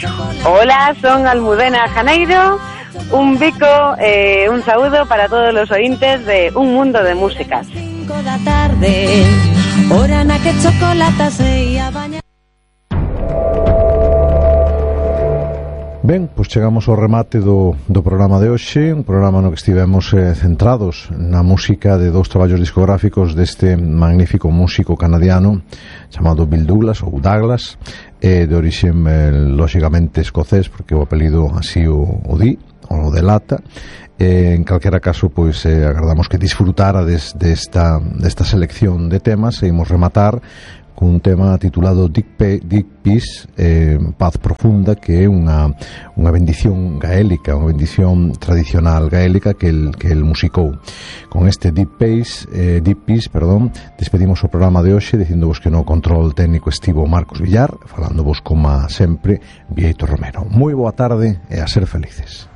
Hola, son Almudena Janeiro. Un bico, un saúdo para todos los ointes de Un Mundo de Músicas. 5 da tarde, hora na que chocolata se ia bañar. Ben, pois chegamos ao remate do programa de hoxe, un programa no que estivemos centrados na música de dous traballos discográficos deste magnífico músico canadiano chamado Bill Douglas ou Douglas, de orixe lógicamente escocés, porque o apelido así o di, o delata. En calquera caso, pois agardamos que disfrutara desta selección de temas e imos rematar cun tema titulado Deep Peace, Paz Profunda, que é unha bendición gaélica, unha bendición tradicional gaélica que el musicou. Con este Deep Peace, despedimos o programa de hoxe dicindovos que no control técnico estivo Marcos Villar, falándovos como sempre Vieito Romero. Moi boa tarde e a ser felices.